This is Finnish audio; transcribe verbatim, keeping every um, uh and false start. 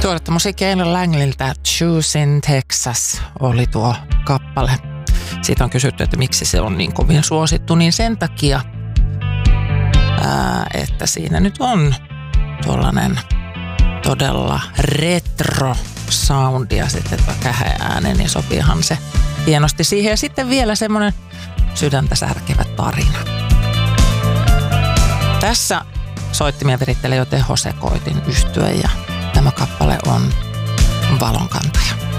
Tuoretta musiikkia Ellen Langlilta Choose in Texas oli tuo kappale. Siitä on kysytty, että miksi se on niin kovin suosittu, niin sen takia, ää, että siinä nyt on tuollainen todella retro soundi ja sitten tuo käheä ääni, niin sopiihan se hienosti siihen. Ja sitten vielä semmoinen sydäntä särkevä tarina. Tässä soittimia virittelee jo tehosekoitin yhtye ja tämä kappale on Valonkantaja.